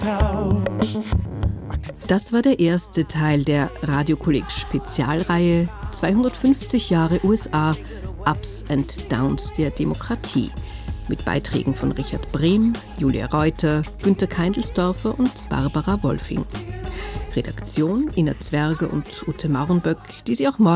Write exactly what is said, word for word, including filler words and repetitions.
Das war der erste Teil der Radiokolleg-Spezialreihe zweihundertfünfzig Jahre U S A, Ups and Downs der Demokratie. Mit Beiträgen von Richard Brehm, Julia Reuter, Günter Keindelsdorfer und Barbara Wolfing. Redaktion Ina Zwerger und Ute Maurenböck, die Sie auch morgen